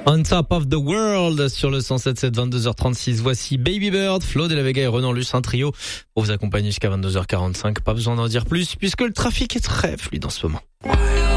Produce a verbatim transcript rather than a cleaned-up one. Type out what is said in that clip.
On Top of the World sur le cent sept sept, vingt-deux heures trente-six. Voici Baby Bird, Flo de la Vega et Renan Luce, un trio pour vous accompagner jusqu'à vingt-deux heures quarante-cinq. Pas besoin d'en dire plus puisque le trafic est très fluide en ce moment.